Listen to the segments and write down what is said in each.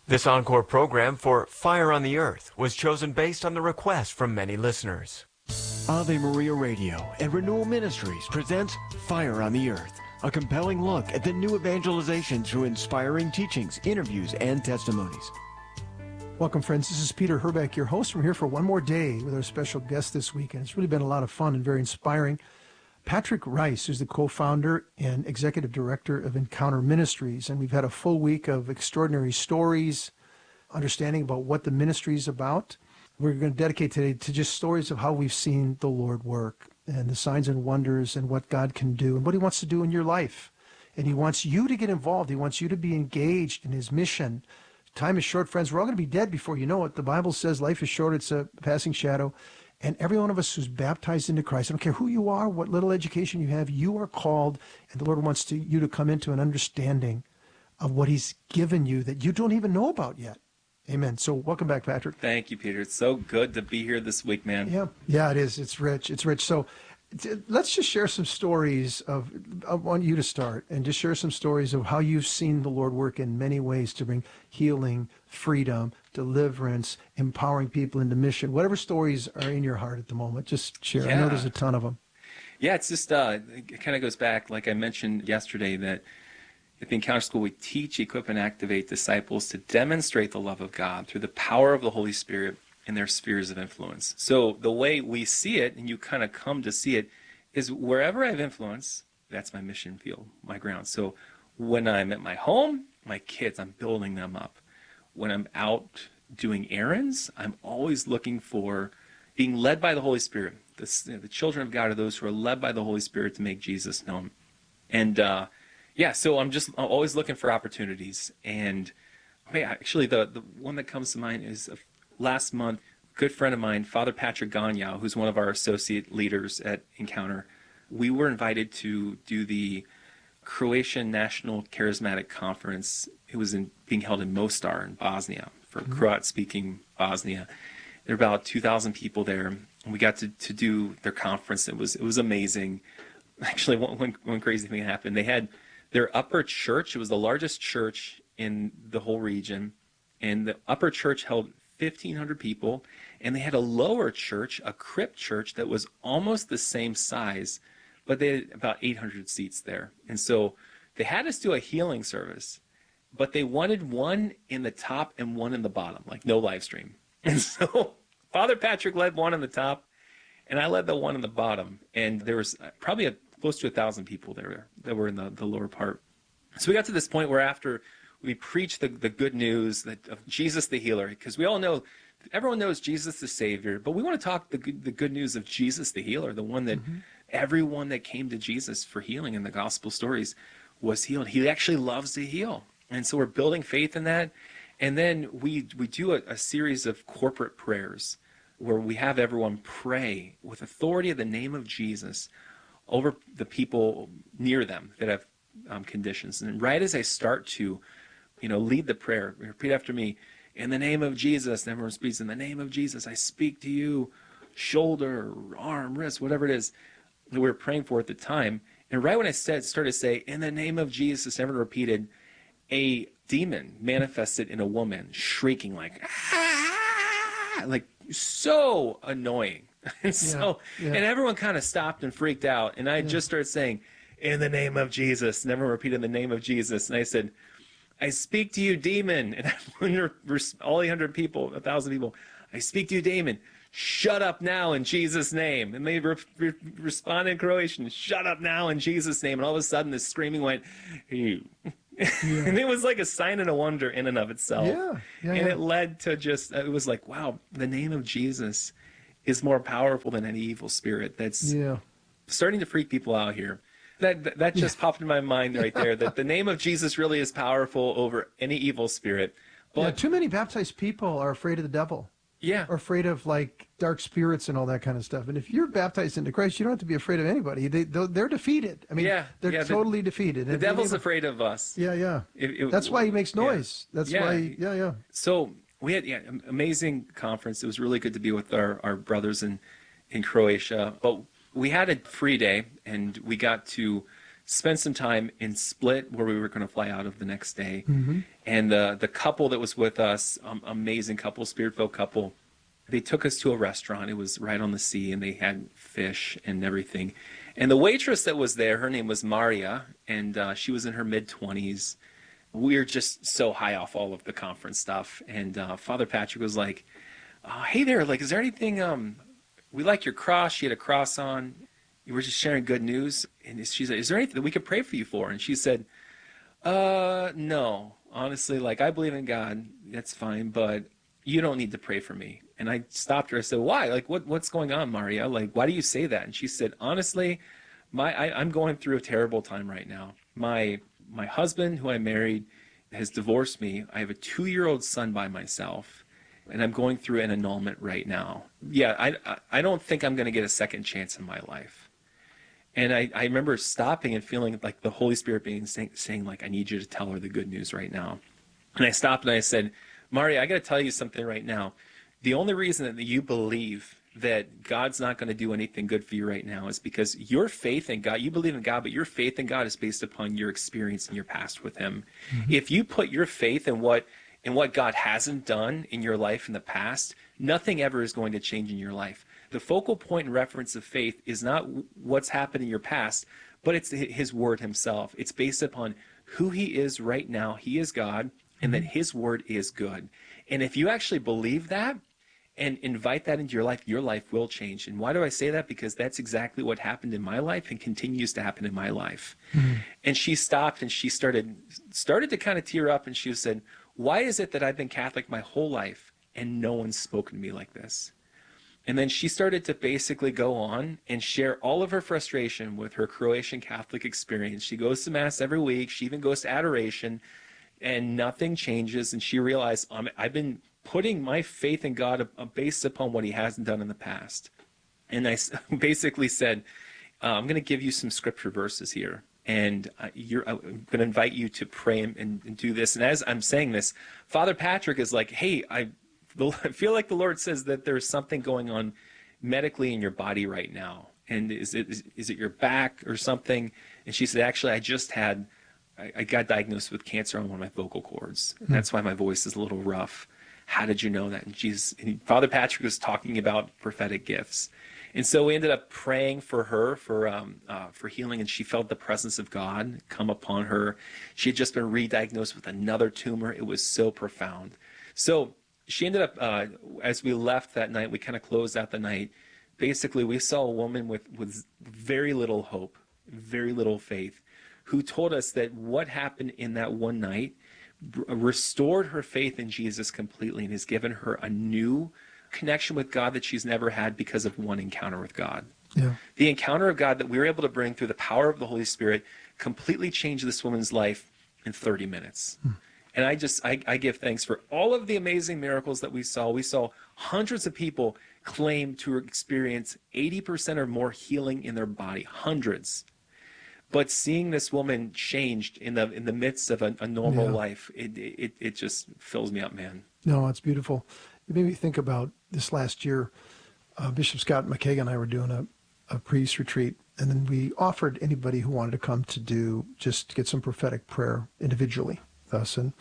This encore program for Fire on the Earth was chosen based on the request from many listeners. Ave Maria Radio and Renewal Ministries presents Fire on the Earth, a compelling look at the new evangelization through inspiring teachings, interviews, and testimonies. Welcome, friends. This is Peter Herbeck, your host. We're here for one more day with our special guest this week, and it's really been a lot of fun and very inspiring. Patrick Rice is the co-founder and executive director of Encounter Ministries, and we've had a full week of extraordinary stories, understanding about what the ministry is about. We're going to dedicate today to just stories of how we've seen the Lord work and the signs and wonders and what God can do and what he wants to do in your life. And he wants you to get involved. He wants you to be engaged in his mission. Time is short, friends. We're all going to be dead before you know it. The Bible says life is short. It's a passing shadow. And every one of us who's baptized into Christ, I don't care who you are, what little education you have, you are called, and the Lord wants you to come into an understanding of what he's given you that you don't even know about yet. Amen. So welcome back, Patrick. Thank you, Peter. It's so good to be here this week, man. Yeah, it is. It's rich. It's rich. So let's just share some stories of, I want you to start and just share some stories of how you've seen the Lord work in many ways to bring healing, freedom, deliverance, empowering people into mission. Whatever stories are in your heart at the moment, just share. I know there's a ton of them. Yeah, it's just, it kind of goes back, like I mentioned yesterday, that at the Encounter School we teach, equip, and activate disciples to demonstrate the love of God through the power of the Holy Spirit in their spheres of influence. So the way we see it, and you kind of come to see it, is wherever I have influence, that's my mission field, my ground. So when I'm at my home, my kids, I'm building them up. When I'm out doing errands, I'm always looking for being led by the Holy Spirit. The children of God are those who are led by the Holy Spirit to make Jesus known. And so I'm always looking for opportunities. And actually, the one that comes to mind is last month, a good friend of mine, Father Patrick Gagnon, who's one of our associate leaders at Encounter, we were invited to do the Croatian National Charismatic Conference. It was being held in Mostar in Bosnia, for Croat-speaking Bosnia. There were about 2,000 people there, and we got to do their conference. It was amazing. Actually, one crazy thing happened. They had their upper church. It was the largest church in the whole region, and the upper church held 1,500 people, and they had a lower church, a crypt church, that was almost the same size, but they had about 800 seats there. And so they had us do a healing service, but they wanted one in the top and one in the bottom, like no live stream. And so Father Patrick led one in the top, and I led the one in the bottom. And there was probably close to 1,000 people there that were in the lower part. So we got to this point where after we preached the good news of Jesus the healer, because we all know, everyone knows Jesus the Savior, but we want to talk the good news of Jesus the healer, the one that everyone that came to Jesus for healing in the gospel stories was healed. He actually loves to heal. And so we're building faith in that. And then we do a series of corporate prayers where we have everyone pray with authority of the name of Jesus over the people near them that have conditions. And right as I start to lead the prayer, repeat after me, in the name of Jesus, and everyone speaks, in the name of Jesus, I speak to you, shoulder, arm, wrist, whatever it is that we were praying for at the time. And right when I started to say, in the name of Jesus, everyone repeated, a demon manifested in a woman, shrieking like, ah, like so annoying. And and everyone kind of stopped and freaked out. And I just started saying, in the name of Jesus, and everyone repeated the name of Jesus. And I said, I speak to you, demon. And all 800 people, 1,000 people, I speak to you, demon. Shut up now in Jesus' name. And they responded in Croatian, shut up now in Jesus' name. And all of a sudden, this screaming went, hey. And it was like a sign and a wonder in and of itself. It led to it was like, wow, the name of Jesus is more powerful than any evil spirit that's starting to freak people out here. That just popped in my mind right there, that the name of Jesus really is powerful over any evil spirit. But too many baptized people are afraid of the devil. Are afraid of like dark spirits and all that kind of stuff. And if you're baptized into Christ, you don't have to be afraid of anybody. They're defeated. I mean, they're totally defeated. The devil's afraid of us. That's why he makes noise. That's why. So we had an amazing conference. It was really good to be with our brothers in Croatia. But we had a free day, and we got to spent some time in Split, where we were going to fly out of the next day. And the couple that was with us, amazing couple, spirit-filled couple, they took us to a restaurant. It was right on the sea, and they had fish and everything. And the waitress that was there, her name was Maria, and she was in her mid-20s. We were just so high off all of the conference stuff. And Father Patrick was like, hey there, like, is there anything, we like your cross. She had a cross on. You were just sharing good news. And she said, is there anything that we could pray for you for? And she said, no, honestly, like, I believe in God. That's fine, but you don't need to pray for me. And I stopped her. I said, why? Like, what's going on, Maria? Like, why do you say that? And she said, honestly, I'm going through a terrible time right now. My husband, who I married, has divorced me. I have a 2-year-old son by myself, and I'm going through an annulment right now. Yeah, I don't think I'm going to get a second chance in my life. And I remember stopping and feeling like the Holy Spirit saying, like, I need you to tell her the good news right now. And I stopped and I said, Maria, I got to tell you something right now. The only reason that you believe that God's not going to do anything good for you right now is because your faith in God, you believe in God, but your faith in God is based upon your experience in your past with him. If you put your faith in what God hasn't done in your life in the past, nothing ever is going to change in your life. The focal point and reference of faith is not what's happened in your past, but it's his word himself. It's based upon who he is right now. He is God, and that his word is good. And if you actually believe that and invite that into your life will change. And why do I say that? Because that's exactly what happened in my life and continues to happen in my life. And she stopped and she started to kind of tear up, and she said, why is it that I've been Catholic my whole life and no one's spoken to me like this? And then she started to basically go on and share all of her frustration with her Croatian Catholic experience. She goes to Mass every week. She even goes to adoration, and nothing changes. And she realized, I've been putting my faith in God based upon what he hasn't done in the past. And I basically said, I'm going to give you some scripture verses here. And I'm going to invite you to pray and do this. And as I'm saying this, Father Patrick is like, hey, I feel like the Lord says that there's something going on medically in your body right now. And is it your back or something? And she said, actually, I got diagnosed with cancer on one of my vocal cords. And that's why my voice is a little rough. How did you know that? And Father Patrick was talking about prophetic gifts. And so we ended up praying for her for healing, and she felt the presence of God come upon her. She had just been re-diagnosed with another tumor. It was so profound. So she ended up, as we left that night, we kind of closed out the night. Basically, we saw a woman with very little hope, very little faith, who told us that what happened in that one night restored her faith in Jesus completely and has given her a new connection with God that she's never had because of one encounter with God. Yeah. The encounter of God that we were able to bring through the power of the Holy Spirit completely changed this woman's life in 30 minutes. And I give thanks for all of the amazing miracles that we saw. We saw hundreds of people claim to experience 80% or more healing in their body, hundreds. But seeing this woman changed in the midst of a normal life, it just fills me up, man. No, it's beautiful. It made me think about this last year. Bishop Scott McKagan and I were doing a priest retreat, and then we offered anybody who wanted to come to get some prophetic prayer individually with us. And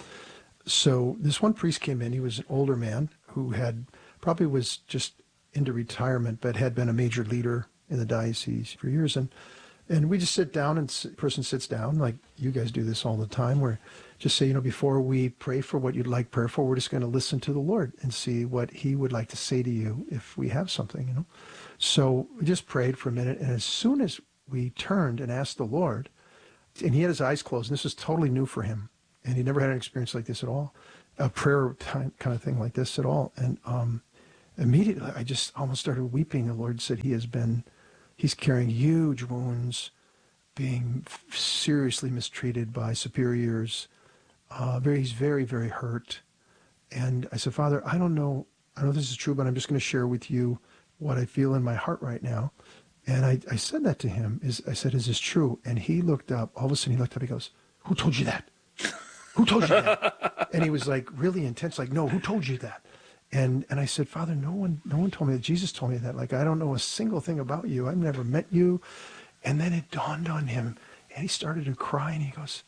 so this one priest came in. He was an older man who probably was just into retirement, but had been a major leader in the diocese for years. And we just sit down, and the person sits down, like you guys do this all the time, where just say, before we pray for what you'd like prayer for, we're just going to listen to the Lord and see what he would like to say to you if we have something, So we just prayed for a minute, and as soon as we turned and asked the Lord, and he had his eyes closed, and this was totally new for him, and he never had an experience like this at all, a prayer time kind of thing like this at all. And immediately I just almost started weeping. The Lord said he's carrying huge wounds, being seriously mistreated by superiors. He's very, very hurt. And I said, Father, I don't know if this is true, but I'm just going to share with you what I feel in my heart right now. And I said that to him. I said, is this true? And he looked up. All of a sudden he looked up. He goes, who told you that? Who told you that? And he was like really intense, like, no, who told you that? And I said, Father, no one told me that. Jesus told me that. Like, I don't know a single thing about you. I've never met you. And then it dawned on him. And he started to cry, and he goes,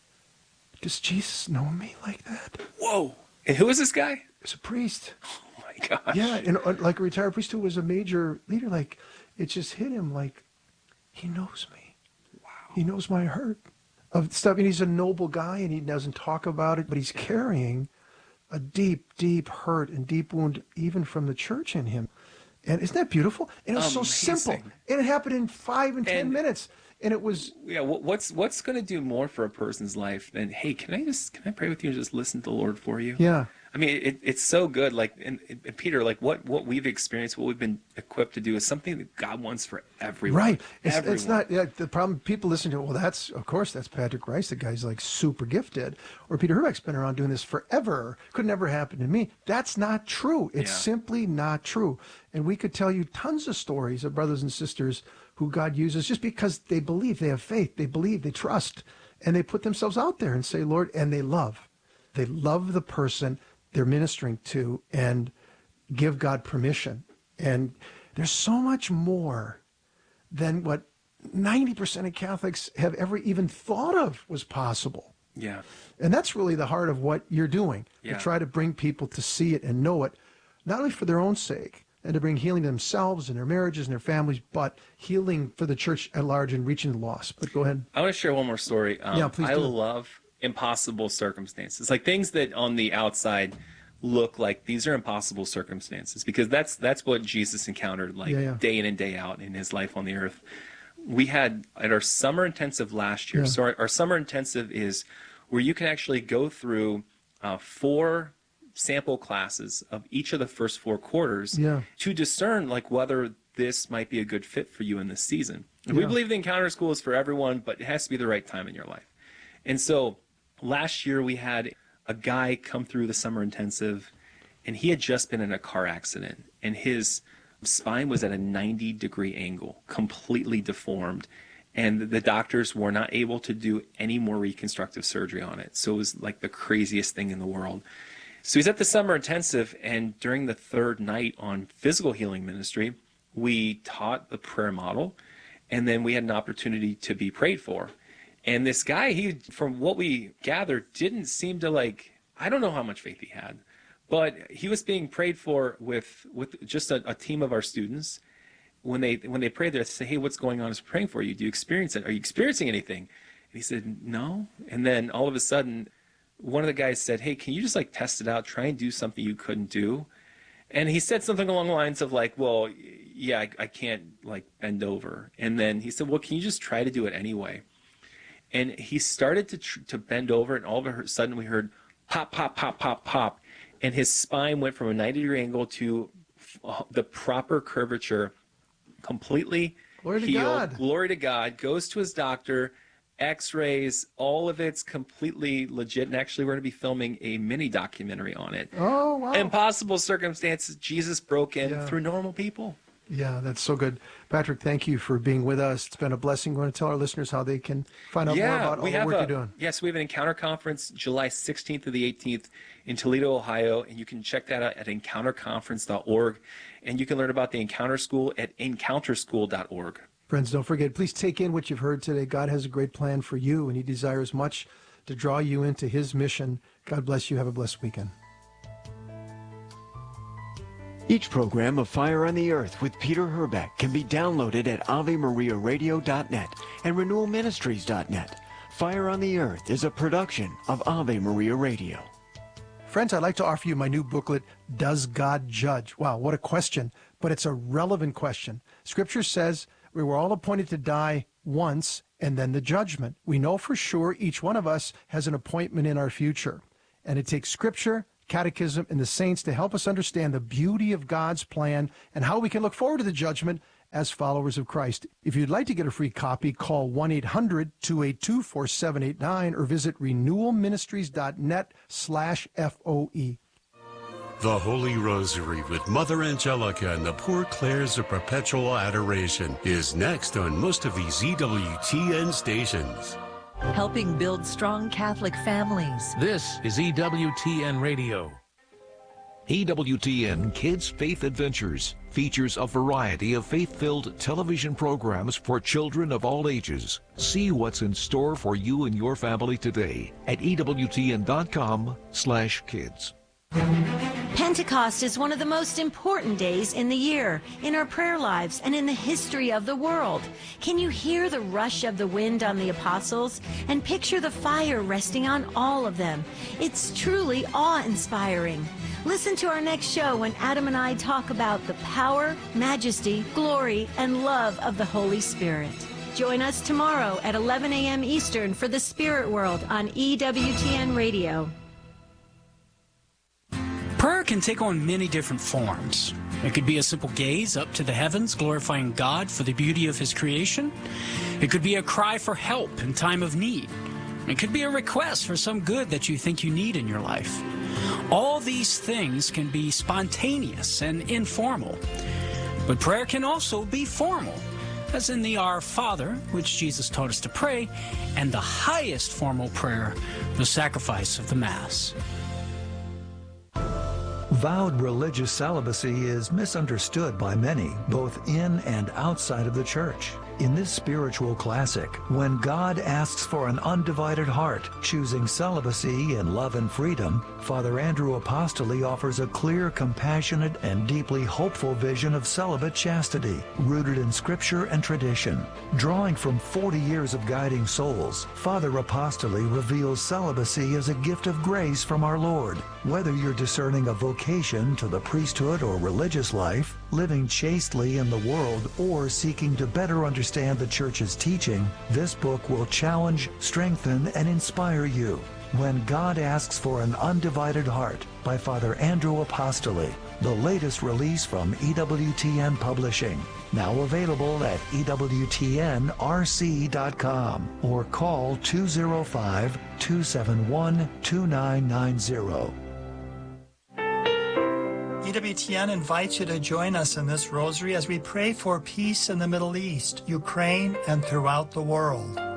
does Jesus know me like that? Whoa. And who is this guy? It's a priest. Oh, my gosh. Yeah, and like a retired priest who was a major leader, like, it just hit him like, he knows me. Wow. He knows my hurt of stuff. And he's a noble guy, and he doesn't talk about it, but he's carrying a deep, deep hurt and deep wound, even from the church in him. And isn't that beautiful? And it was so simple. And it happened in 5 and 10 minutes. And it was... Yeah, what's going to do more for a person's life than, hey, can I pray with you and just listen to the Lord for you? Yeah. I mean, it's so good. Like, and Peter, like what we've experienced, what we've been equipped to do is something that God wants for everyone. Right. It's not, the problem, people listen to it, well, of course, that's Patrick Rice. The guy's like super gifted. Or Peter Herbeck's been around doing this forever. Could never happen to me. That's not true. It's simply not true. And we could tell you tons of stories of brothers and sisters who God uses just because they believe, they have faith, they believe, they trust, and they put themselves out there and say, Lord, and they love. They love the person they're ministering to and give God permission. And there's so much more than what 90% of Catholics have ever even thought of was possible. Yeah. And that's really the heart of what you're doing. Yeah. To try to bring people to see it and know it, not only for their own sake, and to bring healing to themselves and their marriages and their families, but healing for the church at large and reaching the lost. But go ahead. I want to share one more story. Yeah, please do. I love impossible circumstances, like things that on the outside look like these are impossible circumstances, because that's what Jesus encountered day in and day out in his life on the earth. We had at our summer intensive last year. So our summer intensive is where you can actually go through 4 sample classes of each of the first 4 quarters to discern like whether this might be a good fit for you in this season. We believe the Encounter School is for everyone, but it has to be the right time in your life. And so last year we had a guy come through the summer intensive, and he had just been in a car accident, and his spine was at a 90-degree angle, completely deformed, and the doctors were not able to do any more reconstructive surgery on it. So it was like the craziest thing in the world. So he's at the summer intensive, and during the 3rd night on physical healing ministry, we taught the prayer model, and then we had an opportunity to be prayed for. And this guy, he, from what we gathered, didn't seem to I don't know how much faith he had, but he was being prayed for with just a team of our students. When they prayed, they say, hey, what's going on? Is praying for you. Do you experience it? Are you experiencing anything? And he said, no. And then all of a sudden, one of the guys said, hey, can you just test it out, try and do something you couldn't do? And he said something along the lines of well, yeah, I can't bend over. And then he said, well, can you just try to do it anyway? And he started to bend over, and all of a sudden we heard pop, pop, pop, pop, pop. And his spine went from a 90-degree angle to the proper curvature, completely healed. To God. Glory to God. Goes to his doctor, X-rays, all of it's completely legit. And actually, we're going to be filming a mini documentary on it. Oh, wow. Impossible circumstances. Jesus broke in through normal people. Yeah, that's so good. Patrick, thank you for being with us. It's been a blessing. You want to tell our listeners how they can find out more about all the work you're doing? Yes, we have an Encounter Conference July 16th to the 18th in Toledo, Ohio, and you can check that out at encounterconference.org. And you can learn about the Encounter School at encounterschool.org. Friends, don't forget, please take in what you've heard today. God has a great plan for you, and he desires much to draw you into his mission. God bless you. Have a blessed weekend. Each program of Fire on the Earth with Peter Herbeck can be downloaded at AveMariaRadio.net and RenewalMinistries.net. Fire on the Earth is a production of Ave Maria Radio. Friends, I'd like to offer you my new booklet, Does God Judge? Wow, what a question, but it's a relevant question. Scripture says we were all appointed to die once and then the judgment. We know for sure each one of us has an appointment in our future, and it takes Scripture, Catechism, and the saints to help us understand the beauty of God's plan and how we can look forward to the judgment as followers of Christ. If you'd like to get a free copy, call 1-800-282-4789 or visit renewalministries.net/FOE. The Holy Rosary with Mother Angelica and the Poor Clares of Perpetual Adoration is next on most of these EWTN stations. Helping build strong Catholic families. This is EWTN Radio. EWTN Kids Faith Adventures. features a variety of faith-filled television programs for children of all ages. See what's in store for you and your family today at EWTN.com/kids. Pentecost is one of the most important days in the year, in our prayer lives and in the history of the world. Can you hear the rush of the wind on the apostles and picture the fire resting on all of them? It's truly awe-inspiring. Listen to our next show when Adam and I talk about the power, majesty, glory, and love of the Holy Spirit. Join us tomorrow at 11 a.m. Eastern for the Spirit World on EWTN Radio. Prayer can take on many different forms. It could be a simple gaze up to the heavens, glorifying God for the beauty of His creation. It could be a cry for help in time of need. It could be a request for some good that you think you need in your life. All these things can be spontaneous and informal. But prayer can also be formal, as in the Our Father, which Jesus taught us to pray, and the highest formal prayer, the sacrifice of the Mass. Vowed religious celibacy is misunderstood by many, both in and outside of the church. In this spiritual classic, When God Asks for an Undivided Heart, Choosing Celibacy in Love and Freedom, Father Andrew Apostoli offers a clear, compassionate, and deeply hopeful vision of celibate chastity, rooted in Scripture and tradition. Drawing from 40 years of guiding souls, Father Apostoli reveals celibacy as a gift of grace from our Lord. Whether you're discerning a vocation to the priesthood or religious life, living chastely in the world, or seeking to better understand the Church's teaching, this book will challenge, strengthen, and inspire you. When God Asks for an Undivided Heart by Father Andrew Apostoli, the latest release from EWTN Publishing. Now available at EWTNRC.com or call 205-271-2990. EWTN invites you to join us in this rosary as we pray for peace in the Middle East, Ukraine, and throughout the world.